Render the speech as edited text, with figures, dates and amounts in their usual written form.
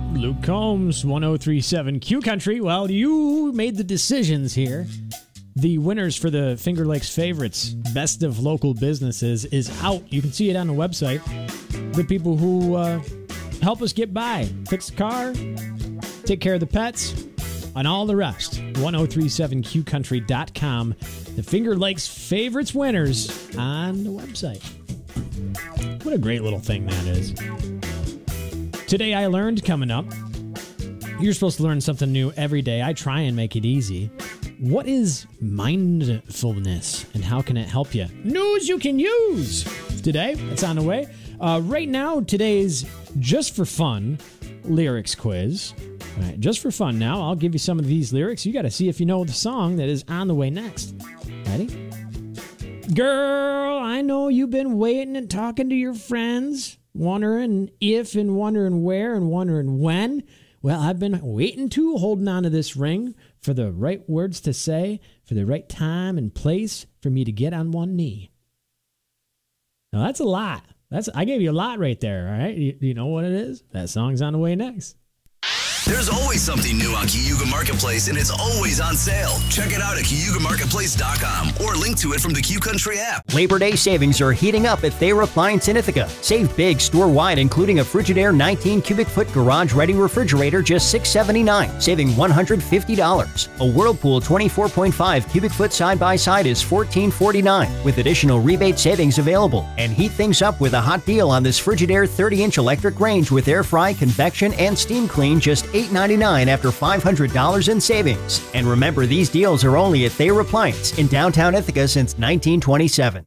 Luke Combs, 1037 Q Country. Well, you made the decisions here. The winners for the Finger Lakes Favorites Best of Local Businesses is out. You can see it on the website. The people who help us get by, fix the car, take care of the pets, and all the rest. 1037qcountry.com. The Finger Lakes Favorites winners on the website. What a great little thing that is. Today I Learned coming up. You're supposed to learn something new every day. I try and make it easy. What is mindfulness and how can it help you? News you can use. Today, it's on the way. Right now, today's Just for Fun lyrics quiz. All right, just for fun now, I'll give you some of these lyrics. You got to see if you know the song that is on the way next. Ready? Girl, I know you've been waiting and talking to your friends, wondering if and wondering where and wondering when. Well, I've been waiting too, holding on to this ring for the right words to say, for the right time and place for me to get on one knee. Now, that's a lot. I gave you a lot right there, all right? You know what it is? That song's on the way next. There's always something new on Cayuga Marketplace, and it's always on sale. Check it out at CayugaMarketplace.com or link to it from the Q Country app. Labor Day savings are heating up at Thayer Appliance in Ithaca. Save big store-wide, including a Frigidaire 19 cubic foot garage-ready refrigerator, just $679, saving $150. A Whirlpool 24.5 cubic foot side-by-side is $1449, with additional rebate savings available. And heat things up with a hot deal on this Frigidaire 30-inch electric range with air fry, convection, and steam clean, just $899 after $500 in savings. And remember, these deals are only at Thayer Appliance in downtown Ithaca since 1927.